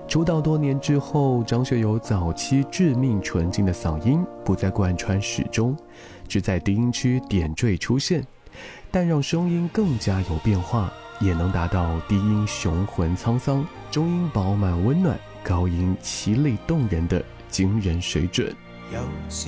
出道多年之后，张学友早期致命纯净的嗓音不再贯穿始终，只在低音区点缀出现，但让声音更加有变化，也能达到低音雄浑沧桑，中音饱满温暖，高音凄厉动人的惊人水准。